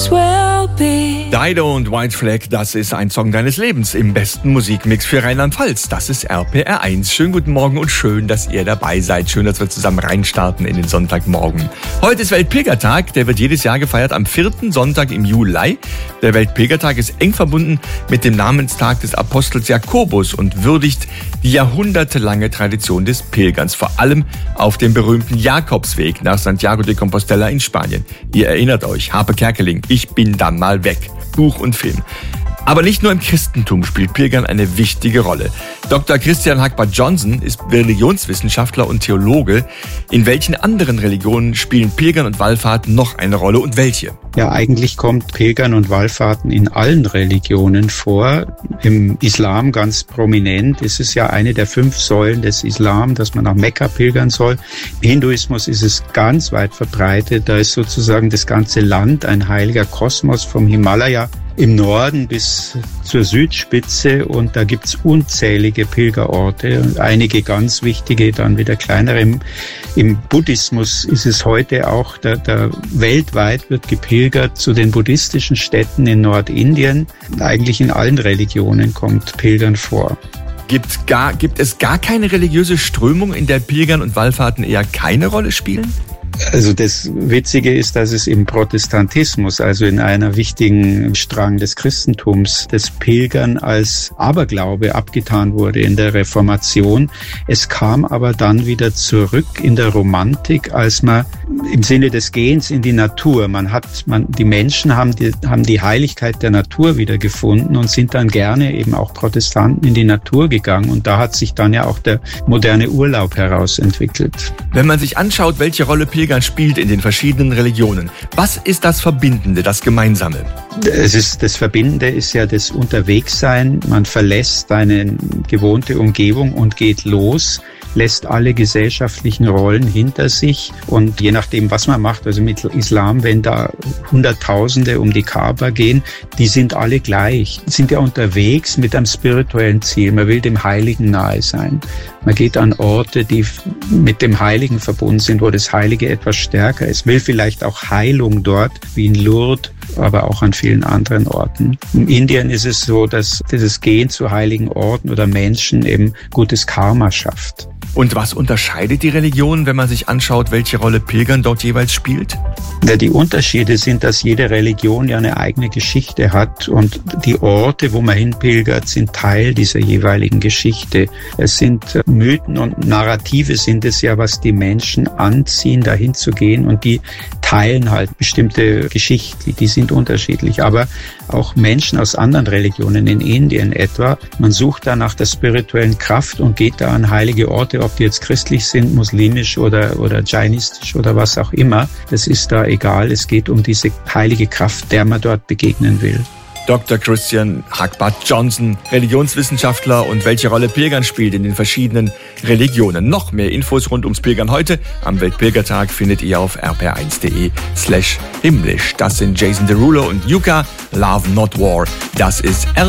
will be. Dido und White Flag, das ist ein Song deines Lebens im besten Musikmix für Rheinland-Pfalz. Das ist RPR 1. Schönen guten Morgen und schön, dass ihr dabei seid. Schön, dass wir zusammen reinstarten in den Sonntagmorgen. Heute ist Weltpilgertag. Der wird jedes Jahr gefeiert am 4. Sonntag im Juli. Der Weltpilgertag ist eng verbunden mit dem Namenstag des Apostels Jakobus und würdigt die jahrhundertelange Tradition des Pilgerns, vor allem auf dem berühmten Jakobsweg nach Santiago de Compostela in Spanien. Ihr erinnert euch, Harpe Kerkeling, ich bin dann mal weg. Buch und Film. Aber nicht nur im Christentum spielt Pilgern eine wichtige Rolle. Dr. Christian Hackbart-Johnson ist Religionswissenschaftler und Theologe. In welchen anderen Religionen spielen Pilgern und Wallfahrten noch eine Rolle und welche? Ja, eigentlich kommt Pilgern und Wallfahrten in allen Religionen vor. Im Islam ganz prominent ist es ja eine der 5 Säulen des Islam, dass man nach Mekka pilgern soll. Im Hinduismus ist es ganz weit verbreitet. Da ist sozusagen das ganze Land ein heiliger Kosmos vom Himalaya im Norden bis zur Südspitze, und da gibt's unzählige Pilgerorte und einige ganz wichtige, dann wieder kleinere. Im Buddhismus ist es heute auch, weltweit wird gepilgert zu den buddhistischen Städten in Nordindien. Eigentlich in allen Religionen kommt Pilgern vor. Gibt es gar keine religiöse Strömung, in der Pilgern und Wallfahrten eher keine Rolle spielen? Also das Witzige ist, dass es im Protestantismus, also in einer wichtigen Strang des Christentums, das Pilgern als Aberglaube abgetan wurde in der Reformation. Es kam aber dann wieder zurück in der Romantik, als man im Sinne des Gehens in die Natur, die Menschen haben die Heiligkeit der Natur wieder gefunden und sind dann gerne eben auch Protestanten in die Natur gegangen, und da hat sich dann ja auch der moderne Urlaub herausentwickelt. Wenn man sich anschaut, welche Rolle Pilgern spielt in den verschiedenen Religionen, was ist das Verbindende, das Gemeinsame? Das Verbindende ist ja das Unterwegssein. Man verlässt seine gewohnte Umgebung und geht los, lässt alle gesellschaftlichen Rollen hinter sich, und je nachdem, was man macht, also mit Islam, wenn da Hunderttausende um die Kaaba gehen, die sind alle gleich, sind ja unterwegs mit einem spirituellen Ziel. Man will dem Heiligen nahe sein. Man geht an Orte, die mit dem Heiligen verbunden sind, wo das Heilige etwas stärker ist. Will vielleicht auch Heilung dort, wie in Lourdes, aber auch an vielen anderen Orten. In Indien ist es so, dass dieses Gehen zu heiligen Orten oder Menschen eben gutes Karma schafft. Und was unterscheidet die Religion, wenn man sich anschaut, welche Rolle Pilgern dort jeweils spielt? Ja, die Unterschiede sind, dass jede Religion ja eine eigene Geschichte hat, und die Orte, wo man hinpilgert, sind Teil dieser jeweiligen Geschichte. Es sind Mythen und Narrative sind es ja, was die Menschen anziehen, dahin zu gehen, und die teilen halt bestimmte Geschichten, die sind unterschiedlich. Aber auch Menschen aus anderen Religionen, in Indien etwa, man sucht da nach der spirituellen Kraft und geht da an heilige Orte, ob die jetzt christlich sind, muslimisch oder jainistisch oder was auch immer. Das ist da egal. Es geht um diese heilige Kraft, der man dort begegnen will. Dr. Christian Hackbart-Johnson, Religionswissenschaftler, und welche Rolle Pilgern spielt in den verschiedenen Religionen. Noch mehr Infos rund ums Pilgern heute am Weltpilgertag findet ihr auf rpr1.de/himmlisch. Das sind Jason Derulo und Yuka, Love Not War. Das ist